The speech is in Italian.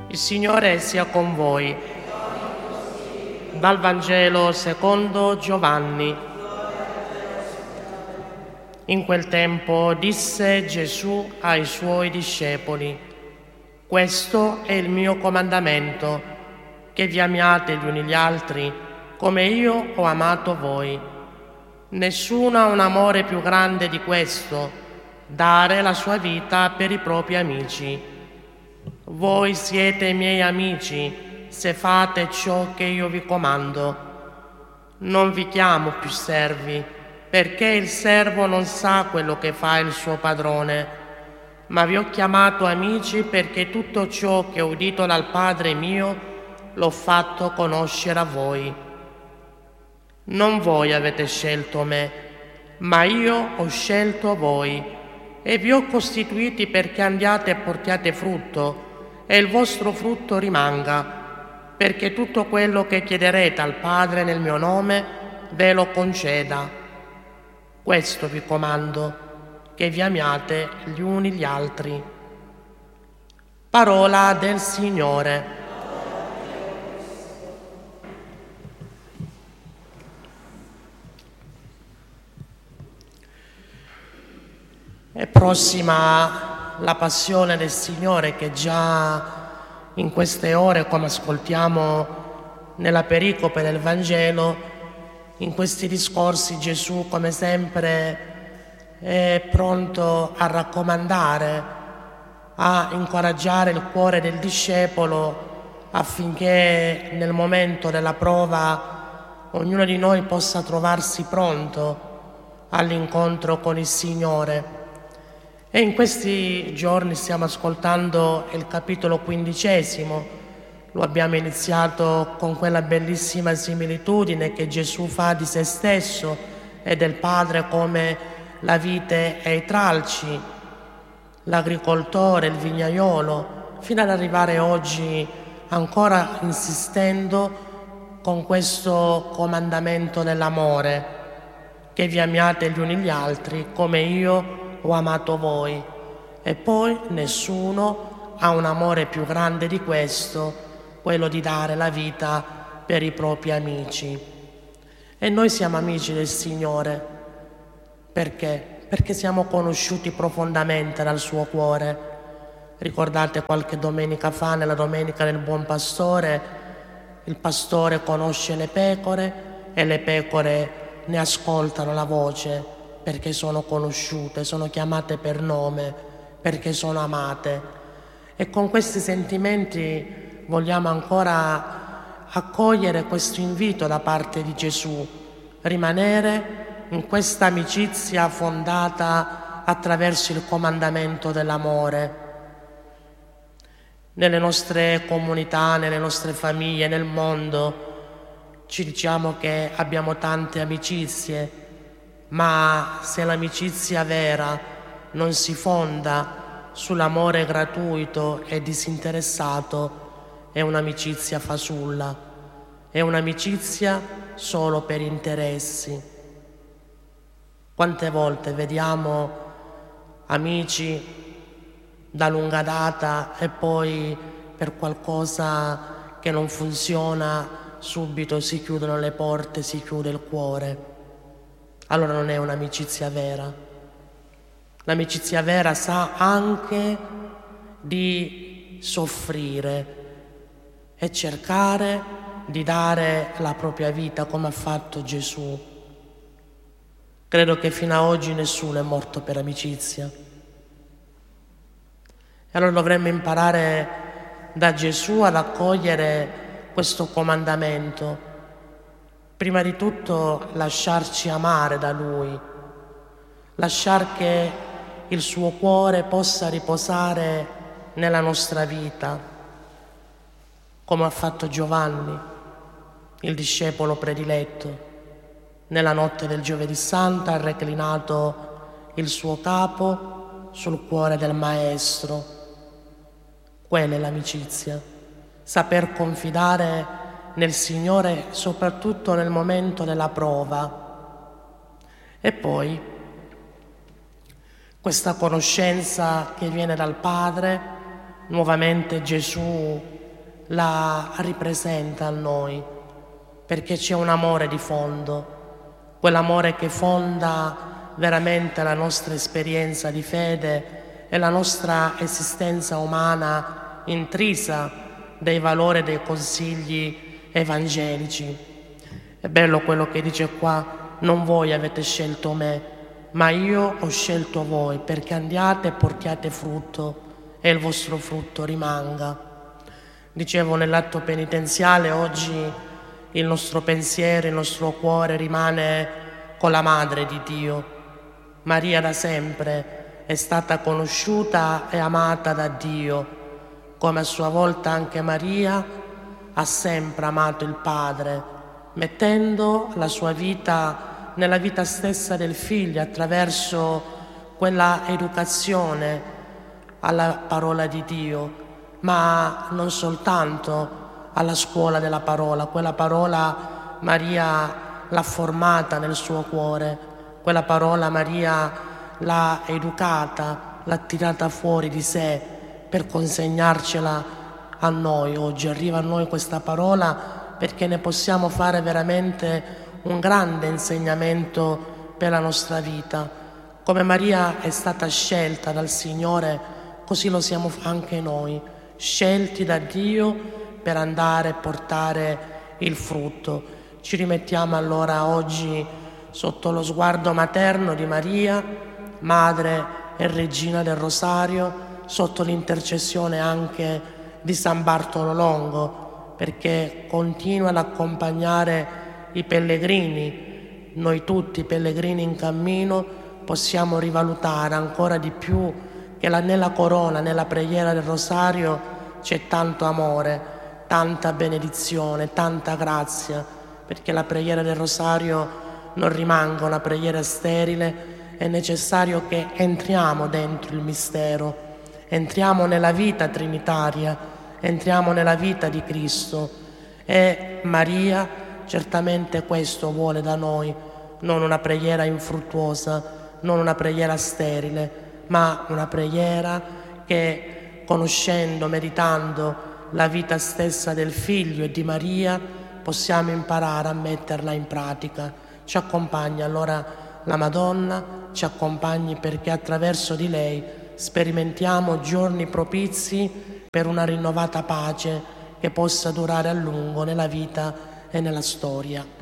Il Signore sia con voi. Dal Vangelo secondo Giovanni. In quel tempo disse Gesù ai suoi discepoli: «Questo è il mio comandamento, che vi amiate gli uni gli altri come io ho amato voi. Nessuno ha un amore più grande di questo, dare la sua vita per i propri amici. Voi siete i miei amici se fate ciò che io vi comando. Non vi chiamo più servi, perché il servo non sa quello che fa il suo padrone, ma vi ho chiamato amici perché tutto ciò che ho udito dal Padre mio l'ho fatto conoscere a voi. Non voi avete scelto me, ma io ho scelto voi e vi ho costituiti perché andiate e portiate frutto e il vostro frutto rimanga, perché tutto quello che chiederete al Padre nel mio nome ve lo conceda. Questo vi comando, che vi amiate gli uni gli altri». Parola del Signore. È prossima la passione del Signore, che già in queste ore, come ascoltiamo nella pericope del Vangelo, in questi discorsi Gesù, come sempre, è pronto a raccomandare, a incoraggiare il cuore del discepolo affinché nel momento della prova ognuno di noi possa trovarsi pronto all'incontro con il Signore. E in questi giorni stiamo ascoltando il capitolo 15. Lo abbiamo iniziato con quella bellissima similitudine che Gesù fa di se stesso e del Padre come la vite e i tralci, l'agricoltore, il vignaiolo, fino ad arrivare oggi ancora insistendo con questo comandamento dell'amore, che vi amiate gli uni gli altri come io ho amato voi. E poi nessuno ha un amore più grande di questo, quello di dare la vita per i propri amici. E noi siamo amici del Signore. Perché? Perché siamo conosciuti profondamente dal suo cuore. Ricordate qualche domenica fa, nella domenica del Buon Pastore, il pastore conosce le pecore e le pecore ne ascoltano la voce, perché sono conosciute, sono chiamate per nome, perché sono amate. E con questi sentimenti vogliamo ancora accogliere questo invito da parte di Gesù, rimanere in questa amicizia fondata attraverso il comandamento dell'amore. Nelle nostre comunità, nelle nostre famiglie, nel mondo, ci diciamo che abbiamo tante amicizie, ma se l'amicizia vera non si fonda sull'amore gratuito e disinteressato, è un'amicizia fasulla, è un'amicizia solo per interessi. Quante volte vediamo amici da lunga data e poi per qualcosa che non funziona subito si chiudono le porte, si chiude il cuore. Allora non è un'amicizia vera. L'amicizia vera sa anche di soffrire e cercare di dare la propria vita come ha fatto Gesù. Credo che fino ad oggi nessuno è morto per amicizia. E allora dovremmo imparare da Gesù ad accogliere questo comandamento. Prima di tutto lasciarci amare da Lui, lasciar che il suo cuore possa riposare nella nostra vita, come ha fatto Giovanni, il discepolo prediletto. Nella notte del Giovedì Santo ha reclinato il suo capo sul cuore del Maestro. Quella è l'amicizia, saper confidare nel Signore soprattutto nel momento della prova. E poi questa conoscenza che viene dal Padre, nuovamente Gesù la ripresenta a noi, perché c'è un amore di fondo, quell'amore che fonda veramente la nostra esperienza di fede e la nostra esistenza umana intrisa dei valori e dei consigli evangelici. È bello quello che dice qua: non voi avete scelto me, ma io ho scelto voi perché andiate e portiate frutto e il vostro frutto rimanga. Dicevo, nell'atto penitenziale oggi il nostro pensiero, il nostro cuore rimane con la Madre di Dio. Maria da sempre è stata conosciuta e amata da Dio, come a sua volta anche Maria ha sempre amato il Padre, mettendo la sua vita nella vita stessa del Figlio attraverso quella educazione alla parola di Dio, ma non soltanto alla scuola della parola. Quella parola Maria l'ha formata nel suo cuore, quella parola Maria l'ha educata, l'ha tirata fuori di sé per consegnarcela a noi. Oggi arriva a noi questa parola perché ne possiamo fare veramente un grande insegnamento per la nostra vita. Come Maria è stata scelta dal Signore, così lo siamo anche noi, scelti da Dio per andare a portare il frutto. Ci rimettiamo allora oggi sotto lo sguardo materno di Maria, Madre e Regina del Rosario, sotto l'intercessione anche di San Bartolo Longo, perché continua ad accompagnare i pellegrini. Noi tutti pellegrini in cammino possiamo rivalutare ancora di più che nella corona, nella preghiera del Rosario c'è tanto amore, tanta benedizione, tanta grazia, perché la preghiera del Rosario non rimanga una preghiera sterile. È necessario che entriamo dentro il mistero, entriamo nella vita trinitaria, entriamo nella vita di Cristo, e Maria certamente questo vuole da noi, non una preghiera infruttuosa, non una preghiera sterile, ma una preghiera che, conoscendo, meditando la vita stessa del Figlio e di Maria, possiamo imparare a metterla in pratica. Ci accompagna allora la Madonna, ci accompagni perché attraverso di lei sperimentiamo giorni propizi per una rinnovata pace che possa durare a lungo nella vita e nella storia.